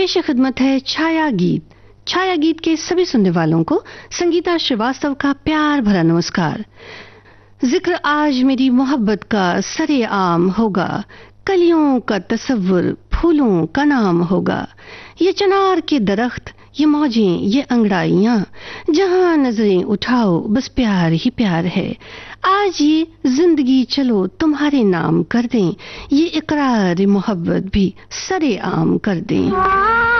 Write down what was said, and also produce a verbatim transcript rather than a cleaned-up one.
पेश खिदमत है छाया गीत। छाया गीत के सभी सुनने वालों को संगीता श्रीवास्तव का प्यार भरा नमस्कार। जिक्र आज मेरी मोहब्बत का सरे आम होगा, कलियों का तसव्वुर फूलों का नाम होगा। ये चनार के दरख्त, ये मौजें, ये अंगड़ाइयां, जहां नजरें उठाओ बस प्यार ही प्यार है। आज ये जिंदगी चलो तुम्हारे नाम कर दें, ये इकरार मोहब्बत भी सरे आम कर दें।